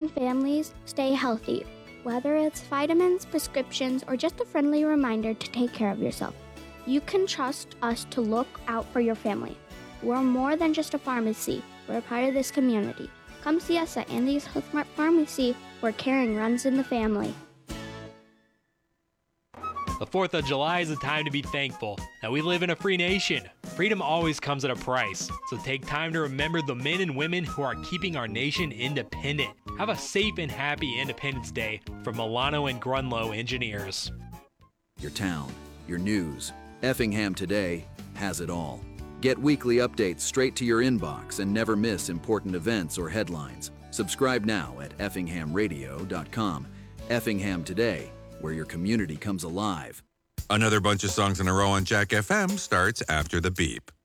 families stay healthy, whether it's vitamins, prescriptions, or just a friendly reminder to take care of yourself. You can trust us to look out for your family. We're more than just a pharmacy. We're a part of this community. Come see us at Andy's Health Mart Pharmacy, where caring runs in the family. The 4th of July is a time to be thankful that we live in a free nation. Freedom always comes at a price, so take time to remember the men and women who are keeping our nation independent. Have a safe and happy Independence Day from Milano and Grunlow Engineers. Your town, your news. Effingham Today has it all. Get weekly updates straight to your inbox and never miss important events or headlines. Subscribe now at effinghamradio.com. Effingham Today, where your community comes alive. Another bunch of songs in a row on Jack FM starts after the beep.